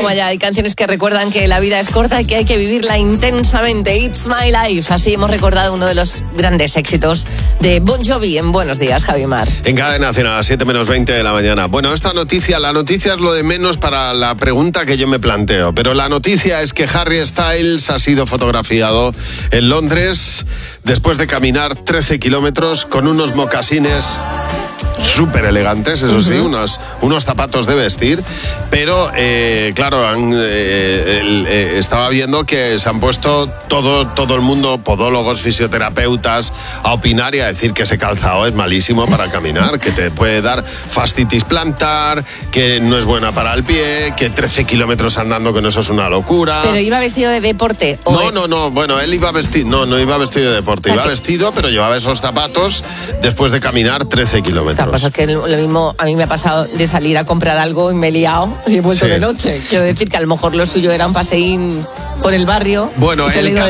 Toma ya, hay canciones que recuerdan que la vida es corta y que hay que vivirla intensamente. It's My Life. Así hemos recordado uno de los grandes éxitos de Bon Jovi en Buenos Días, Javi Mar. En Cadena Nacional, a las 7:20 de la mañana. Bueno, la noticia es lo de menos para la pregunta que yo me planteo. Pero la noticia es que Harry Styles ha sido fotografiado en Londres después de caminar 13 kilómetros con unos mocasines súper elegantes, eso sí, unos zapatos de vestir, pero claro, estaba viendo que se han puesto todo el mundo, podólogos, fisioterapeutas, a opinar y a decir que ese calzado es malísimo para caminar, que te puede dar fascitis plantar, que no es buena para el pie, que 13 kilómetros andando, que no, eso es una locura. ¿Pero iba vestido de deporte? No, bueno, él iba vestido, no iba vestido de deporte, iba vestido, pero llevaba esos zapatos después de caminar 13 kilómetros. Pasa que lo mismo a mí me ha pasado de salir a comprar algo y me he liado y he vuelto de noche. Quiero decir que a lo mejor lo suyo era un paseín por el barrio. Bueno, el